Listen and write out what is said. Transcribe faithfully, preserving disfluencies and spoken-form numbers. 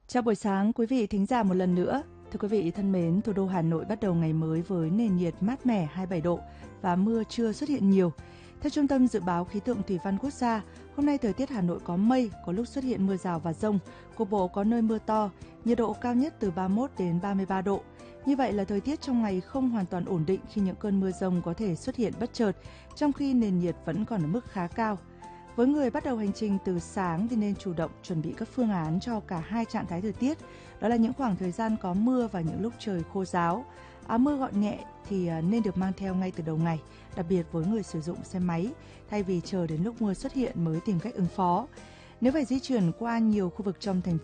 Chào buổi sáng quý vị thính giả một lần nữa. Thưa quý vị thân mến, thủ đô Hà Nội bắt đầu ngày mới với nền nhiệt mát mẻ hai mươi bảy độ và mưa chưa xuất hiện nhiều. Theo Trung tâm Dự báo Khí tượng Thủy văn Quốc gia, hôm nay thời tiết Hà Nội có mây, có lúc xuất hiện mưa rào và dông, cục bộ có nơi mưa to, nhiệt độ cao nhất từ ba mươi mốt đến ba mươi ba độ. Như vậy là thời tiết trong ngày không hoàn toàn ổn định khi những cơn mưa dông có thể xuất hiện bất chợt, trong khi nền nhiệt vẫn còn ở mức khá cao. Với người bắt đầu hành trình từ sáng thì nên chủ động chuẩn bị các phương án cho cả hai trạng thái thời tiết. Đó là những khoảng thời gian có mưa và những lúc trời khô ráo. Áo mưa gọn nhẹ thì nên được mang theo ngay từ đầu ngày, đặc biệt với người sử dụng xe máy, thay vì chờ đến lúc mưa xuất hiện mới tìm cách ứng phó. Nếu phải di chuyển qua nhiều khu vực trong thành